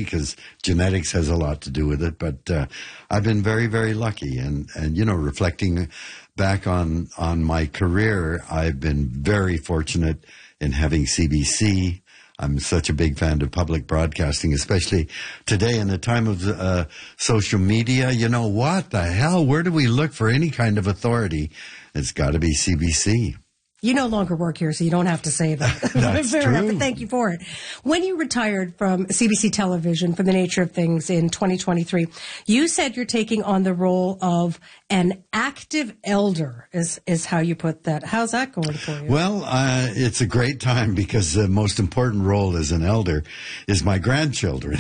because genetics has a lot to do with it. But I've been very, very lucky. And reflecting back on my career, I've been very fortunate in having CBC. I'm such a big fan of public broadcasting, especially today in the time of social media. What the hell? Where do we look for any kind of authority? It's got to be CBC. You no longer work here, so you don't have to say that. That's Fair true. enough, but thank you for it. When you retired from CBC Television for the nature of things in 2023, you said you're taking on the role of an active elder, is how you put that. How's that going for you? Well, it's a great time because the most important role as an elder is my grandchildren.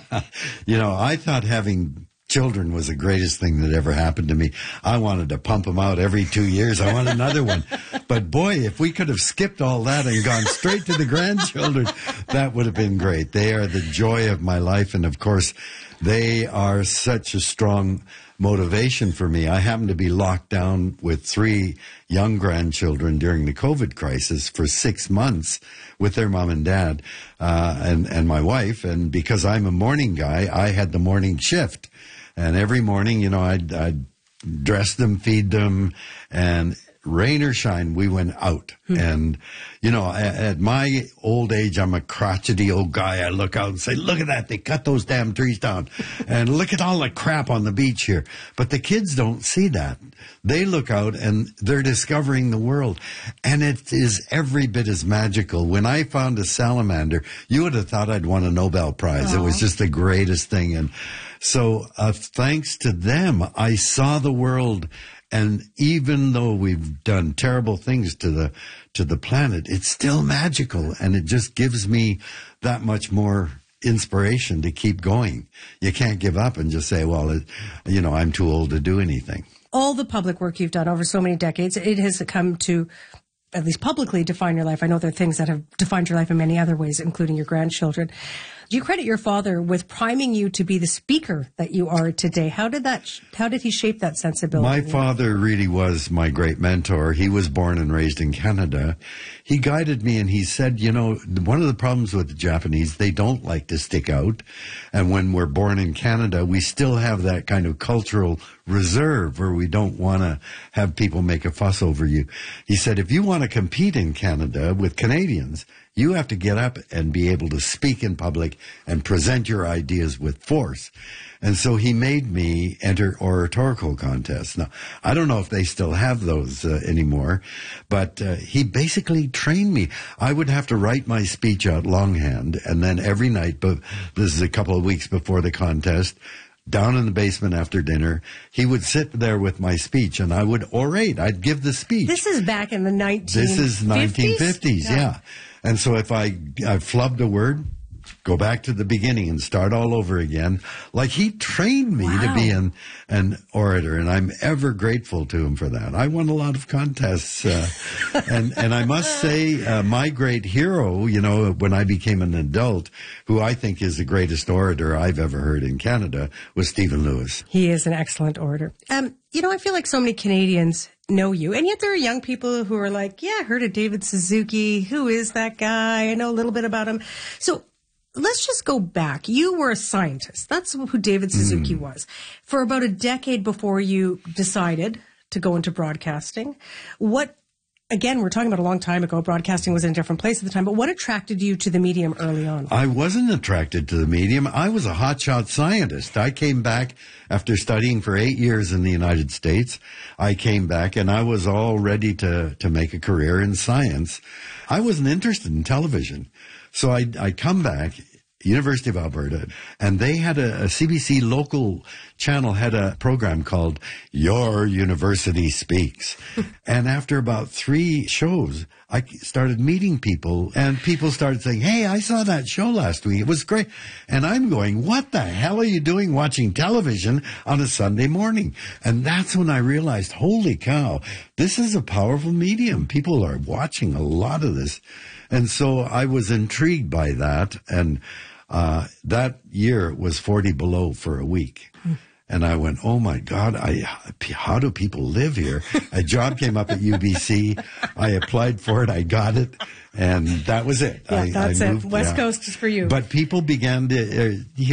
I thought having children was the greatest thing that ever happened to me. I wanted to pump them out every 2 years. I want another one. But boy, if we could have skipped all that and gone straight to the grandchildren, that would have been great. They are the joy of my life. And of course, they are such a strong motivation for me. I happen to be locked down with 3 young grandchildren during the COVID crisis for 6 months with their mom and dad, and my wife. And because I'm a morning guy, I had the morning shift. And every morning, I'd dress them, feed them, and rain or shine, we went out. And, at my old age, I'm a crotchety old guy. I look out and say, look at that. They cut those damn trees down. And look at all the crap on the beach here. But the kids don't see that. They look out and they're discovering the world. And it is every bit as magical. When I found a salamander, you would have thought I'd won a Nobel Prize. It was just the greatest thing. And so thanks to them, I saw the world. And even though we've done terrible things to the planet, it's still magical. And it just gives me that much more inspiration to keep going. You can't give up and just say, well, I'm too old to do anything. All the public work you've done over so many decades, it has come to at least publicly define your life. I know there are things that have defined your life in many other ways, including your grandchildren. Do you credit your father with priming you to be the speaker that you are today? How did he shape that sensibility? My father really was my great mentor. He was born and raised in Canada. He guided me and he said, one of the problems with the Japanese, they don't like to stick out. And when we're born in Canada, we still have that kind of cultural reserve where we don't want to have people make a fuss over you. He said, if you want to compete in Canada with Canadians, you have to get up and be able to speak in public and present your ideas with force. And so he made me enter oratorical contests. Now, I don't know if they still have those anymore, but he basically trained me. I would have to write my speech out longhand, and then every night, but this is a couple of weeks before the contest, down in the basement after dinner, he would sit there with my speech, and I would orate. I'd give the speech. This is back in the 1950s? This is 1950s, yeah. And so if I flubbed a word, go back to the beginning and start all over again. Like he trained me to be an orator, and I'm ever grateful to him for that. I won a lot of contests, and I must say my great hero, when I became an adult, who I think is the greatest orator I've ever heard in Canada, was Stephen Lewis. He is an excellent orator. I feel like so many Canadians know you, and yet there are young people who are like, yeah, I heard of David Suzuki. Who is that guy? I know a little bit about him. So let's just go back. You were a scientist. That's who David Suzuki was. For about a decade before you decided to go into broadcasting, again, we're talking about a long time ago. Broadcasting was in a different place at the time. But what attracted you to the medium early on? I wasn't attracted to the medium. I was a hotshot scientist. I came back after studying for 8 years in the United States. I came back and I was all ready to make a career in science. I wasn't interested in television. So I come back, University of Alberta, and they had a CBC local channel had a program called Your University Speaks. And after about 3 shows, I started meeting people, and people started saying, hey, I saw that show last week. It was great. And I'm going, what the hell are you doing watching television on a Sunday morning? And that's when I realized, holy cow, this is a powerful medium. People are watching a lot of this. And so I was intrigued by that. And that year it was 40 below for a week. And I went, oh, my God, how do people live here? A job came up at UBC. I applied for it. I got it. And that was it. Yeah, that's it. West Coast is for you. But people began to